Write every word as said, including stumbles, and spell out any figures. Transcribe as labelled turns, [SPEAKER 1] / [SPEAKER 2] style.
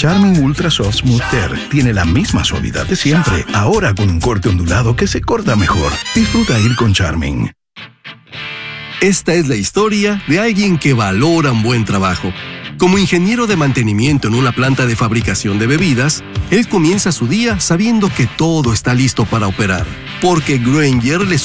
[SPEAKER 1] Charmin Ultra Soft Smooth Tear tiene la misma suavidad de siempre, ahora con un corte ondulado que se corta mejor. Disfruta ir con Charmin.
[SPEAKER 2] Esta es la historia de alguien que valora un buen trabajo. Como ingeniero de mantenimiento en una planta de fabricación de bebidas, él comienza su día sabiendo que todo está listo para operar, porque Grainger le